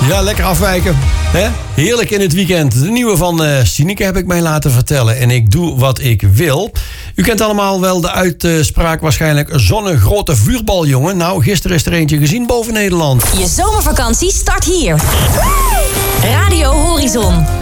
Ja, lekker afwijken. Hè? Heerlijk in het weekend. De nieuwe van Sineke heb ik mij laten vertellen. En ik doe wat ik wil. U kent allemaal wel de uitspraak waarschijnlijk. Zonnegrote vuurbal, jongen. Nou, gisteren is er eentje gezien boven Nederland. Je zomervakantie start hier. Radio Horizon.